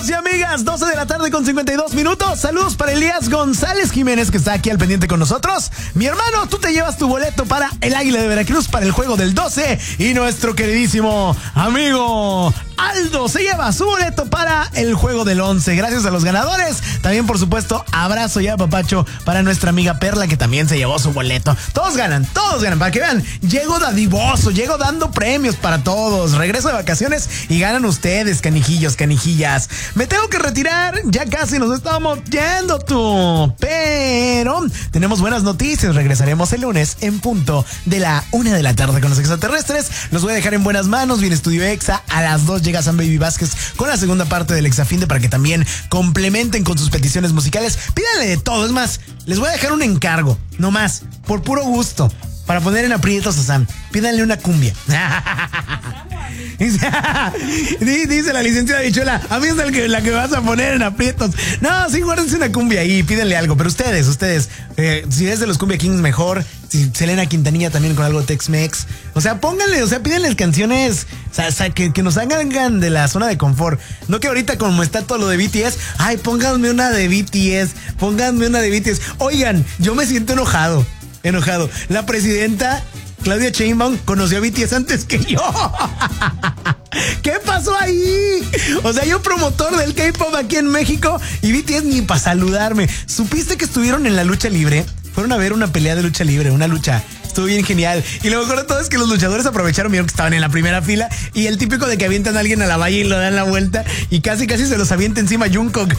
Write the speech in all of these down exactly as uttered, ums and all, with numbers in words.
Amigos y amigas, doce de la tarde con cincuenta y dos minutos. Saludos para Elías González Jiménez, que está aquí al pendiente con nosotros. Mi hermano, tú te llevas tu boleto para el Águila de Veracruz para el juego del doce. Y nuestro queridísimo amigo Aldo se lleva su boleto para el juego del once. Gracias a los ganadores. También, por supuesto, abrazo y apapacho para nuestra amiga Perla, que también se llevó su boleto. Todos ganan, todos ganan. Para que vean, llego dadivoso, llego dando premios para todos. Regreso de vacaciones y ganan ustedes, canijillos, canijillas. Me tengo que retirar, ya casi nos estamos yendo tú. Pero tenemos buenas noticias. Regresaremos el lunes en punto de la una de la tarde con los extraterrestres. Los voy a dejar en buenas manos. Viene Estudio Exa. A las dos llega San Baby Vázquez con la segunda parte del Exafinde para que también complementen con sus peticiones musicales. Pídanle de todo. Es más, les voy a dejar un encargo, no más, por puro gusto, para poner en aprietos a Sam. Pídanle una cumbia. Dice la licenciada Bichuela, a mí es la que, la que vas a poner en aprietos. No, sí, guárdense una cumbia ahí, pídenle algo. Pero ustedes, ustedes, eh, si es de los Cumbia Kings, mejor. Si Selena Quintanilla también con algo Tex-Mex. O sea, pónganle, o sea, pídenles canciones, o sea, o sea que, que nos hagan de la zona de confort. No que ahorita como está todo lo de B T S, ay, pónganme una de B T S, pónganme una de B T S. Oigan, yo me siento enojado, enojado. La presidenta Claudia Sheinbaum conoció a B T S antes que yo. ¿Qué pasó ahí? O sea, yo promotor del K-pop aquí en México y B T S ni para saludarme. ¿Supiste que estuvieron en la lucha libre? Fueron a ver una pelea de lucha libre, una lucha. Estuvo bien genial. Y lo mejor de todo es que los luchadores aprovecharon, vieron que estaban en la primera fila. Y el típico de que avientan a alguien a la valla y lo dan la vuelta. Y casi, casi se los avienta encima Jungkook.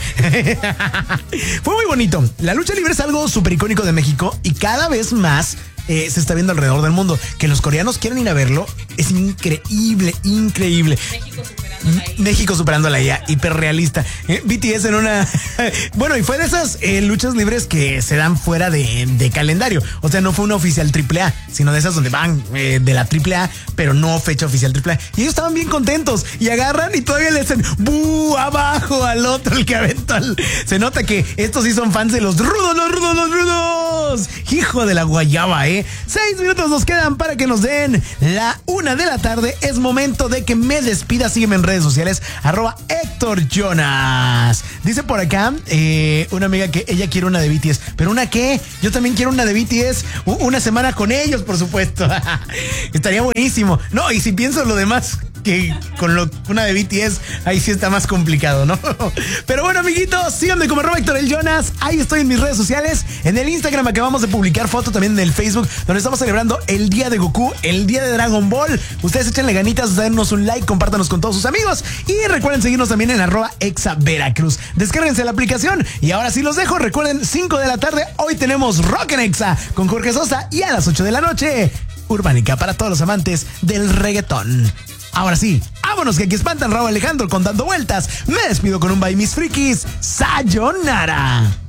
Fue muy bonito. La lucha libre es algo súper icónico de México. Y cada vez más eh, se está viendo alrededor del mundo. Que los coreanos quieren ir a verlo. Es increíble, increíble. México superándola ahí. México superándola ya, hiperrealista. Eh, B T S en una... bueno, y fue de esas eh, luchas libres que se dan fuera de, de calendario. O sea, no fue una oficial triple A, sino de esas donde van eh, de la triple A, pero no fecha oficial triple A. Y ellos estaban bien contentos y agarran y todavía le hacen ¡bu! Abajo al otro, el que aventó al... Se nota que estos sí son fans de los rudos, los rudos, los rudos. Hijo de la guayaba, ¿eh? Seis minutos nos quedan para que nos den la una de la tarde. Es momento de que me despida. Sígueme en redes sociales, arroba Héctor Jonas. Dice por acá eh, una amiga que ella quiere una de B T S. ¿Pero una qué? Yo también quiero una de B T S. Una semana con ellos, por supuesto. Estaría buenísimo. No, y si pienso lo demás, que con lo, una de B T S, ahí sí está más complicado, ¿no? Pero bueno, amiguitos, síganme como arroba Héctor el Jonas. Ahí estoy en mis redes sociales. En el Instagram acabamos de publicar foto, también en el Facebook, donde estamos celebrando el día de Goku, el día de Dragon Ball. Ustedes échenle ganitas, dennos un like, compártanos con todos sus amigos. Y recuerden seguirnos también en arroba Exa Veracruz. Descárguense la aplicación. Y ahora sí los dejo. Recuerden, cinco de la tarde, hoy tenemos Rock en Exa con Jorge Sosa. Y a las ocho de la noche, Urbánica para todos los amantes del reggaetón. Ahora sí, vámonos que aquí espantan Raúl Alejandro con Dando Vueltas. Me despido con un Bye Mis Frikis. Sayonara.